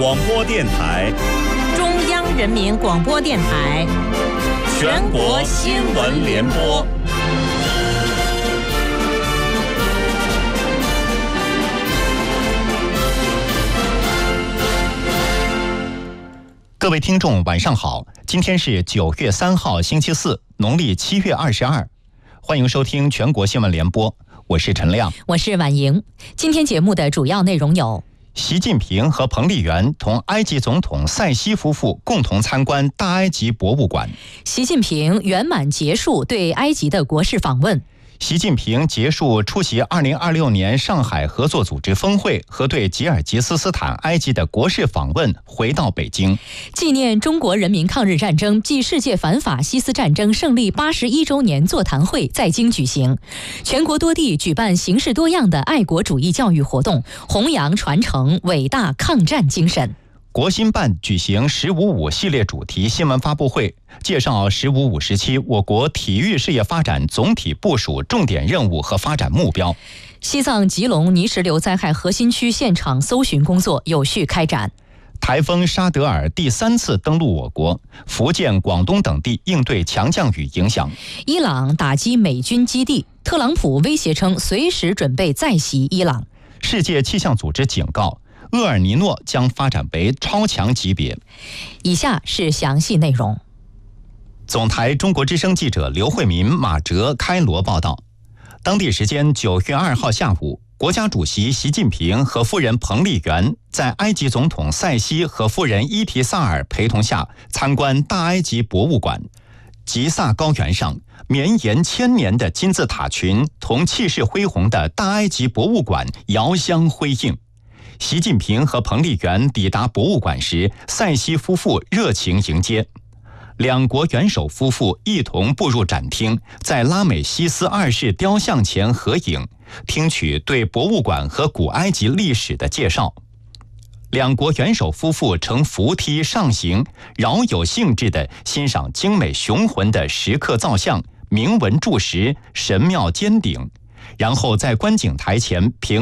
广播电台， 中央人民广播电台， 全国新闻联播。 各位听众晚上好，今天是9月3号星期四，农历7月22，欢迎收听全国新闻联播，我是陈亮， 我是婉莹。今天节目的主要内容有： 习近平和彭丽媛同埃及总统塞西夫妇共同参观大埃及博物馆。 习近平圆满结束对埃及的国事访问。 习近平结束出席2026年上海合作组织峰会和对吉尔吉斯斯坦、埃及的国事访问，回到北京。 纪念中国人民抗日战争暨世界反法西斯战争胜利81周年座谈会在京举行，全国多地举办形式多样的爱国主义教育活动，弘扬传承伟大抗战精神。 国新办举行“15.5”系列主题新闻发布会，介绍“15.5”时期我国体育事业发展总体部署、重点任务和发展目标。 西藏吉隆泥石流灾害核心区现场搜寻工作有序开展。 台风沙德尔第3次登陆我国，福建、广东等地应对强降雨影响。 伊朗打击美军基地，特朗普威胁称随时准备再袭伊朗。 世界气象组织警告，厄尔尼诺将发展为超强级别。 以下是详细内容。 总台中国之声记者刘慧民、马哲开罗报道，当地时间9月2号下午，国家主席习近平和夫人彭丽媛在埃及总统塞西和夫人伊提萨尔陪同下参观大埃及博物馆。吉萨高原上，绵延1000年的金字塔群同气势恢宏的大埃及博物馆遥相辉映。习近平和彭丽媛抵达博物馆时，塞西夫妇热情迎接。两国元首夫妇一同步入展厅，在拉美西斯2世雕像前合影，听取对博物馆和古埃及历史的介绍。两国元首夫妇乘扶梯上行，饶有兴致地欣赏精美雄浑的石刻造像、铭文柱石、神庙尖顶，然后在观景台前凭